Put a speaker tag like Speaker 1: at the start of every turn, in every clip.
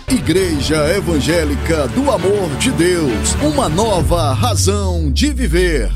Speaker 1: Igreja Evangélica do Amor de Deus, uma nova razão de viver.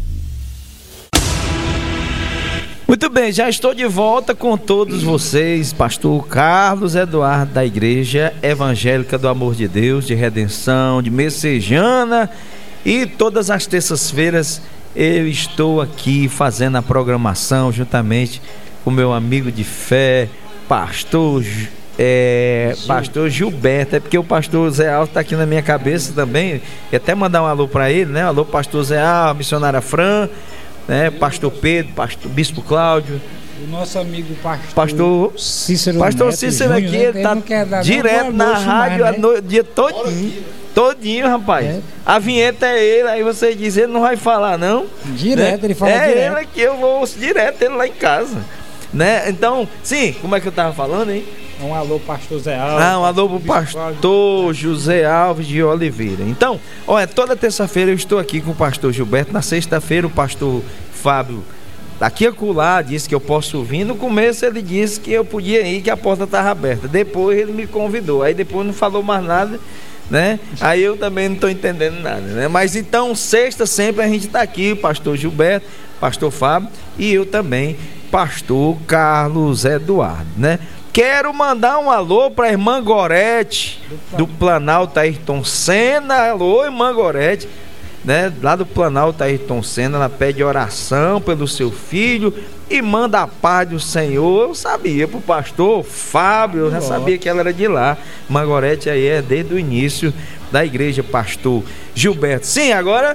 Speaker 2: Muito bem, já estou de volta com todos vocês, pastor Carlos Eduardo da Igreja Evangélica do Amor de Deus, de Redenção, de Messejana, e todas as terças-feiras eu estou aqui fazendo a programação juntamente com meu amigo de fé, pastor Gilberto. É porque o pastor Zé Alves está aqui na minha cabeça também, e até mandar um alô para ele, né? Alô, pastor Zé Alves, missionária Fran, né? Pastor Pedro, Bispo Cláudio,
Speaker 3: o nosso amigo pastor Cícero.
Speaker 2: Pastor
Speaker 3: Neto
Speaker 2: Cícero
Speaker 3: Júnior,
Speaker 2: aqui,
Speaker 3: né?
Speaker 2: ele tá direto na rádio mais, né? O dia todinho, rapaz. A vinheta é ele, aí você diz, ele não vai falar, não?
Speaker 3: Direto, né? Ele fala
Speaker 2: direto.
Speaker 3: Ele
Speaker 2: aqui, eu vou direto, ele lá em casa, né? Então, sim, como é que eu tava falando, hein?
Speaker 3: Um alô, pastor Zé Alves.
Speaker 2: Um alô pro pastor José Alves de Oliveira. Então, olha, toda terça-feira eu estou aqui com o pastor Gilberto. Na sexta-feira o pastor Fábio, daqui a acolá, disse que eu posso vir. No começo ele disse que eu podia ir, que a porta estava aberta. Depois ele me convidou. Aí depois não falou mais nada, né? Aí eu também não estou entendendo nada, né? Mas então, sexta sempre a gente está aqui, pastor Gilberto, pastor Fábio e eu também, pastor Carlos Eduardo, né? Quero mandar um alô para a irmã Gorete, do Planalto Ayrton Senna. Alô, irmã Gorete, né? Lá do Planalto Ayrton Senna. Ela pede oração pelo seu filho e manda a paz do Senhor. Eu sabia, pro pastor Fábio, eu já sabia que ela era de lá. Irmã Gorete aí é desde o início da igreja, pastor Gilberto. Sim, agora...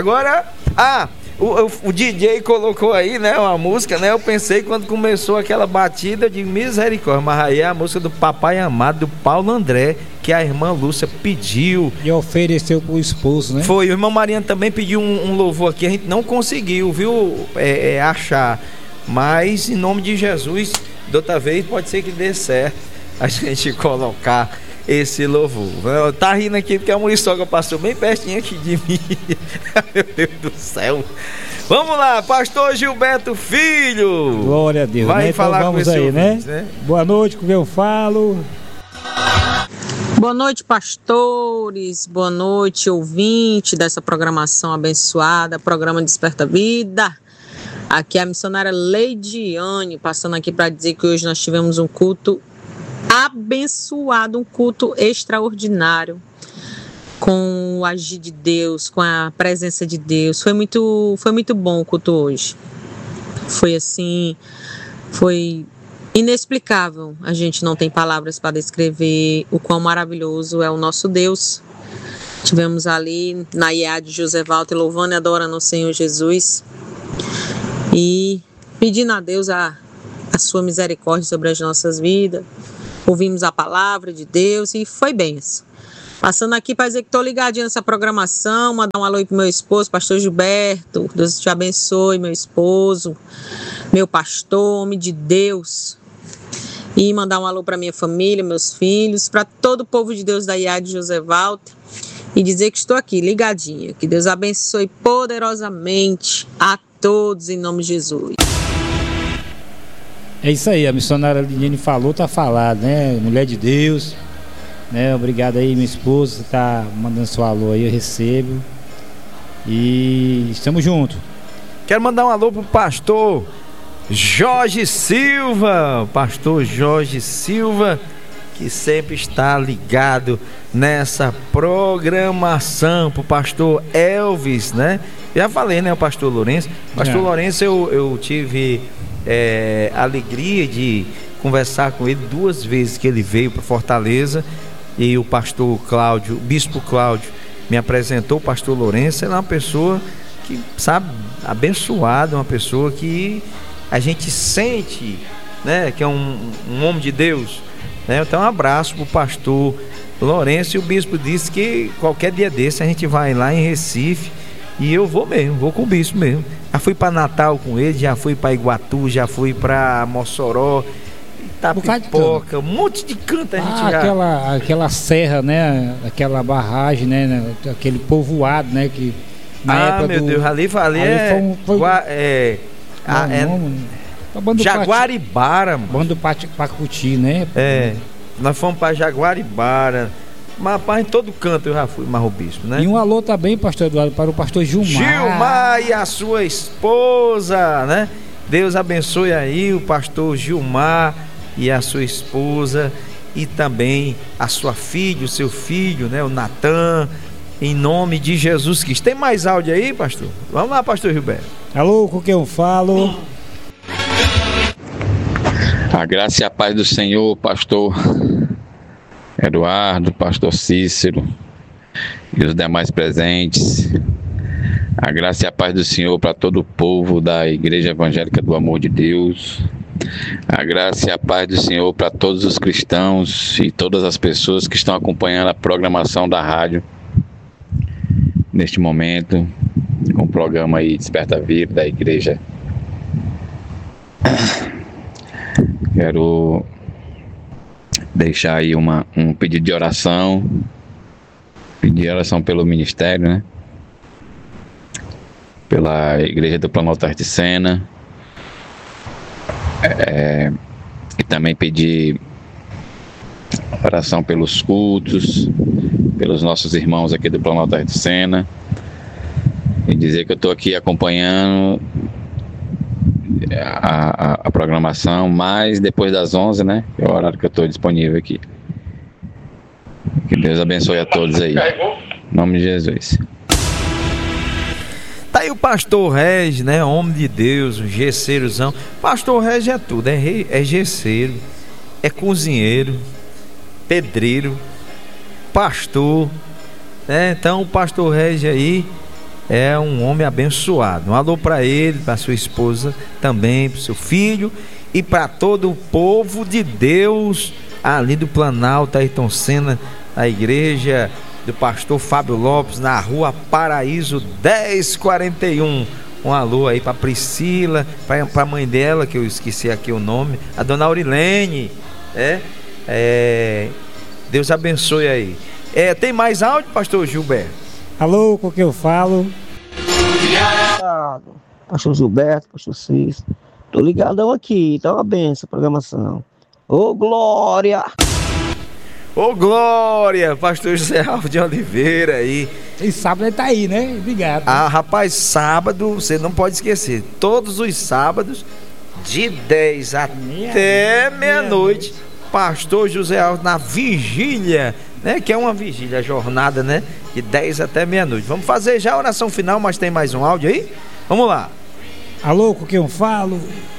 Speaker 2: O DJ colocou aí, né, uma música, né? Eu pensei quando começou aquela batida de misericórdia, mas aí é a música do Papai Amado, do Paulo André, que a irmã Lúcia pediu.
Speaker 3: E ofereceu pro esposo, né?
Speaker 2: Foi, o irmão Mariano também pediu um louvor aqui, a gente não conseguiu, viu, achar. Mas, em nome de Jesus, da outra vez pode ser que dê certo a gente colocar esse louvor. Tá rindo aqui porque a muriçoca passou bem pertinho aqui de mim. Meu Deus do céu. Vamos lá, pastor Gilberto Filho.
Speaker 3: Glória a Deus.
Speaker 2: Vai, né? Falar então, vamos com esse aí, ouvinte, né?
Speaker 3: Boa noite, como eu falo.
Speaker 4: Boa noite, pastores. Boa noite, ouvinte dessa programação abençoada, programa Desperta Vida. Aqui é a missionária Leidiane, passando aqui para dizer que hoje nós tivemos um culto abençoado, um culto extraordinário, com o agir de Deus, com a presença de Deus. Foi muito bom o culto hoje. Foi inexplicável. A gente não tem palavras para descrever o quão maravilhoso é o nosso Deus. Tivemos ali na IAD José Walter louvando e adorando o Senhor Jesus e pedindo a Deus a sua misericórdia sobre as nossas vidas. Ouvimos a palavra de Deus e foi bênção. Passando aqui para dizer que estou ligadinho nessa programação, mandar um alô aí pro meu esposo, pastor Gilberto. Deus te abençoe, meu esposo, meu pastor, homem de Deus. E mandar um alô para minha família, meus filhos, para todo o povo de Deus da IAD José Walter. E dizer que estou aqui, ligadinha. Que Deus abençoe poderosamente a todos, em nome de Jesus.
Speaker 3: É isso aí, a missionária Liliane falou, tá falado, né? Mulher de Deus, né? Obrigado aí, minha esposa, tá mandando seu alô aí, eu recebo. E estamos juntos.
Speaker 2: Quero mandar um alô pro pastor Jorge Silva, que sempre está ligado nessa programação, pro pastor Elvis, né? Já falei, né, o pastor Lourenço. Pastor Lourenço, eu tive a alegria de conversar com ele 2 vezes que ele veio para Fortaleza, e o pastor Cláudio, o bispo Cláudio, me apresentou o pastor Lourenço. Ele é uma pessoa que, sabe, abençoada, uma pessoa que a gente sente, né, que é um homem de Deus, né? Então, um abraço pro pastor Lourenço. E o bispo disse que qualquer dia desse a gente vai lá em Recife, e eu vou mesmo, vou com o bispo mesmo. Já fui para Natal com ele, já fui para Iguatu, já fui para Mossoró, Itapipoca, um monte de canto a gente já.
Speaker 3: Aquela serra, né? Aquela barragem, né? Aquele povoado, né? Que na época
Speaker 2: meu Deus, ali
Speaker 3: Jaguaribara, mano.
Speaker 2: Bando
Speaker 3: Pacuti, né?
Speaker 2: Nós fomos para Jaguaribara. Mas, rapaz, em todo canto eu já fui, Marro Bispo, né?
Speaker 3: E um alô também, pastor Eduardo, para o pastor Gilmar.
Speaker 2: Gilmar e a sua esposa, né? Deus abençoe aí o pastor Gilmar e a sua esposa e também a sua filha, o seu filho, né? O Natan, em nome de Jesus Cristo. Tem mais áudio aí, pastor? Vamos lá, pastor Gilberto.
Speaker 3: Alô, com quem eu falo?
Speaker 5: A graça e a paz do Senhor, pastor Eduardo, pastor Cícero e os demais presentes. A graça e a paz do Senhor para todo o povo da Igreja Evangélica do Amor de Deus. A graça e a paz do Senhor para todos os cristãos e todas as pessoas que estão acompanhando a programação da rádio neste momento, com o programa aí Desperta Vida da Igreja. Quero deixar aí um pedido de oração. Pedir oração pelo ministério, né? Pela Igreja do Planalto Arte Sena. E também pedir oração pelos cultos, pelos nossos irmãos aqui do Planalto Arte Sena. E dizer que eu estou aqui acompanhando a programação, mas depois das 11, né? É o horário que eu estou disponível aqui. Que Deus abençoe a todos aí. Em nome de Jesus.
Speaker 2: Tá aí o pastor Regis, né? Homem de Deus, um gesseirozão. Pastor Regis é tudo, é gesseiro, é cozinheiro, pedreiro, pastor, né? Então o pastor Regis aí é um homem abençoado. Um alô para ele, para sua esposa também, para seu filho e para todo o povo de Deus ali do Planalto Ayrton Senna, a igreja do pastor Fábio Lopes, na rua Paraíso 1041. Um alô aí para Priscila, para a mãe dela, que eu esqueci aqui o nome, a dona Aurilene. Deus abençoe aí. Tem mais áudio, pastor Gilberto?
Speaker 3: Alô, com quem eu falo?
Speaker 6: Pastor Gilberto, pastor Cícero. Tô ligadão aqui, tá uma benção a programação. Ô, glória!
Speaker 2: Ô, glória! Pastor José Alves de Oliveira aí.
Speaker 3: E sábado ele tá aí, né? Obrigado.
Speaker 2: Ah, rapaz, sábado, você não pode esquecer. Todos os sábados, de 10 até meia-noite, pastor José Alves na vigília, né? Que é uma vigília, a jornada, né? De 10 até meia-noite. Vamos fazer já a oração final, mas tem mais um áudio aí? Vamos lá.
Speaker 3: Alô, com quem eu falo?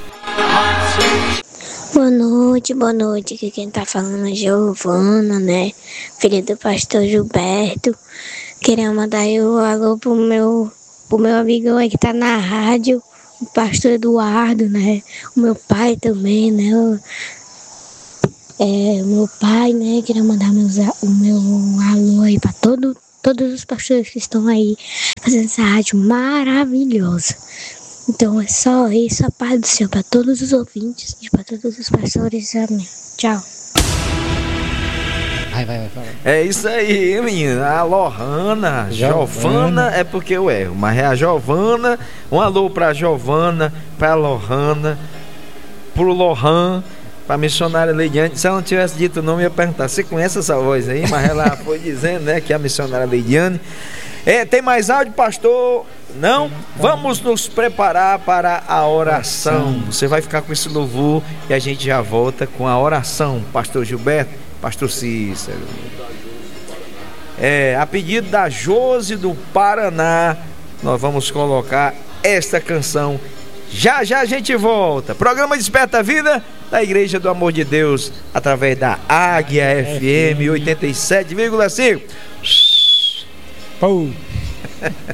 Speaker 7: Boa noite. Aqui quem tá falando é Giovana, né? Filha do pastor Gilberto. Queria mandar um alô pro meu amigão aí que tá na rádio, o pastor Eduardo, né? O meu pai também, né? Meu pai, né? Queria mandar o meu alô aí pra todos os pastores que estão aí fazendo essa rádio maravilhosa. Então é só isso, a paz do Senhor para todos os ouvintes e para todos os pastores. Amém. Tchau.
Speaker 3: Vai.
Speaker 2: É isso aí, menina. A Lohana, Giovana é porque eu erro, mas é a Giovana. Um alô pra Giovana, pra Lohana, pro Lohan, pra missionária Leidiane. Se ela não tivesse dito o nome, eu ia perguntar: você conhece essa voz aí? Mas ela foi dizendo, né, que é a missionária Leidiane. Tem mais áudio, pastor? Não? Vamos nos preparar para a oração. Você vai ficar com esse louvor e a gente já volta com a oração. Pastor Gilberto, pastor Cícero. A pedido da Josi do Paraná, nós vamos colocar esta canção. Já a gente volta. Programa Desperta a Vida da Igreja do Amor de Deus, através da Águia FM 87,5.